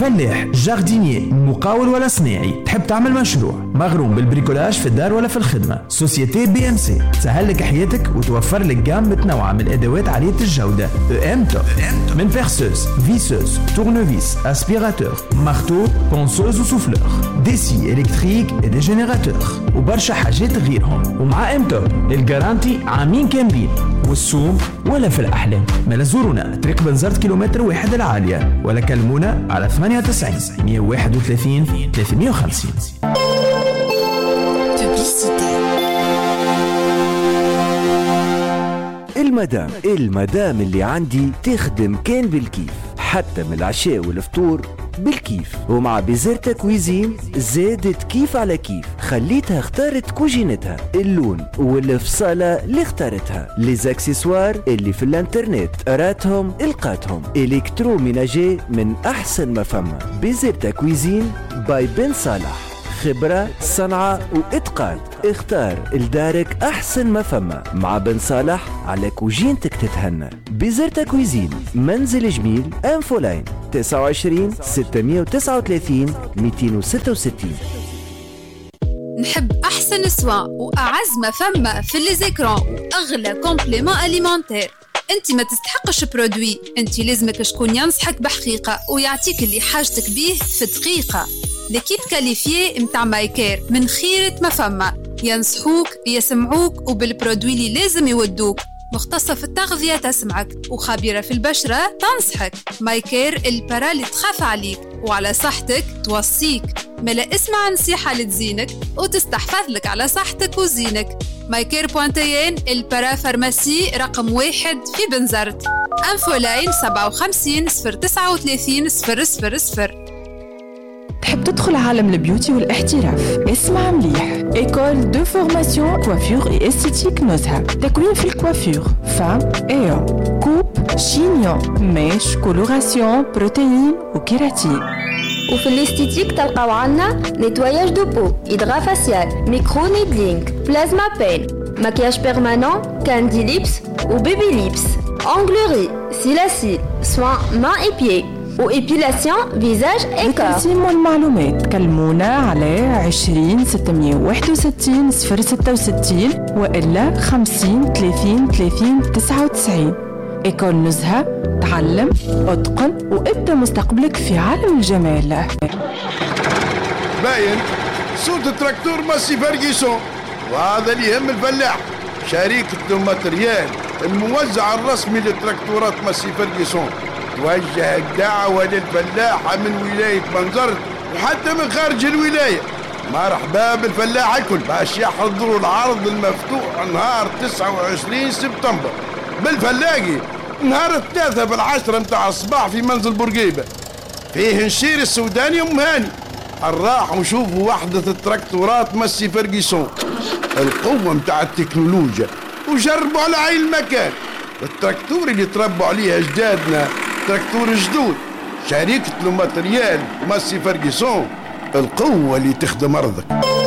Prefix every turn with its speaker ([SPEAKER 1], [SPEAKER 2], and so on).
[SPEAKER 1] فلاح، جاردينيي، مقاول ولا صناعي، تحب تعمل مشروع، مغروم بالبريكولاج في الدار ولا في الخدمة، سوسيتي بي ام سي تسهل لك حياتك وتوفر لك جام متنوعة من الادوات عالية الجودة. ام توب من بيرسوز، فيسوز، تورنوفيس، اسبيراتور، مارتو، بونسوز وسوفلور، ديسي الكتريك ودي جينيراتور وبرشا حاجات غيرهم. ومع ام توب الجارانتي عامين كاملين، والسوم ولا في الأحلام. ما زورونا طريق بنزرت كيلومتر 1 العالية، ولا كلمونا على 98 131 350.
[SPEAKER 2] المدام اللي عندي تخدم كان بالكيف، حتى من العشاء والفطور بالكيف. ومع بيزرتا كويزين زادت كيف على كيف، خليتها اختارت كوجينتها، اللون والفصالة اللي اختارتها، ليزاكسسوار اللي في الانترنت راتهم القاتهم، الكتروميناجي من احسن ما فما. بيزرتا كويزين باي بن صالح، خبرة، صنعة وإتقان. اختار لدارك أحسن ما فما مع بن صالح، على كوجينتك تتهنى. بيزرتا كويزين، منزل جميل، أنفولاين 29 639 266.
[SPEAKER 3] نحب أحسن سوا وأعز ما فما في الليزيكرون وأغلى كومبليمون أليمونتير. انت ما تستحقش برودوي، انت لازمك شكون ينصحك بحقيقة ويعطيك اللي حاجتك بيه في دقيقة. ليكيب كاليفيي متاع مايكير من خيرة ما فما، ينصحوك يسمعوك وبالبرودوي اللي لازم يودوك. مختصة في التغذية تسمعك وخبيرة في البشرة تنصحك. مايكير البرا اللي تخاف عليك وعلى صحتك توصيك. ملا اسمع نصيحة اللي تزينك وتستحفظ لك على صحتك وزينك. مايكير بوانتيين البرا فارماسي رقم 1 في بنزرت. انفولاين 57 039 000.
[SPEAKER 4] تحب تدخل عالم البيوتي والاحتراف؟ اسمع مليح. إيكول دو فورماسيون كوافير اي استيتيك نزهة. تكوين في الكوافير، فام، ايو، كوب، شينيون، ميش، كولوراسيون، بروتين وكيراتين.
[SPEAKER 5] وفي الاستيتيك تلقاو عنا نيتواياج دو بو، إدغا فاسيال، ميكرو نيدلينغ، بلازما بين، مكياج بيرمانون، كاندي ليبس وبيبي ليبس، أنغلوري، سيلاسيل، سوان مان اي بيي وإبيلاسيون فيزاج إيكار.
[SPEAKER 4] لتقسيم المعلومات كلمونا على 20 661 066 وإلا 50 30 30 99. إيكول نزهة، تعلم، اتقن وابدأ مستقبلك في عالم الجمال.
[SPEAKER 6] باين صوت التراكتور ماسي فيرجسون، وهذا اللي يهم الفلاح. شركة الماتريال الموزع الرسمي للتراكتورات ماسي فيرجسون توجه الدعوة للفلاحة من ولاية بنزرت وحتى من خارج الولاية. مرحبا بالفلاحة الكل باش يحضروا العرض المفتوح نهار 29 سبتمبر بالفلاقي، نهار 3 بالعشرة متاع الصباح في منزل بورقيبة. فيه نشير السوداني ومهاني. نراحوا نشوفوا وحدة التراكتورات ماسي فيرجسون، القوة متاع التكنولوجيا، وجربوا على عين المكان. التراكتور اللي تربوا عليه أجدادنا تراكتور جدود. شركة الماتريال ماسي فيرجسون، القوة اللي تخدم أرضك.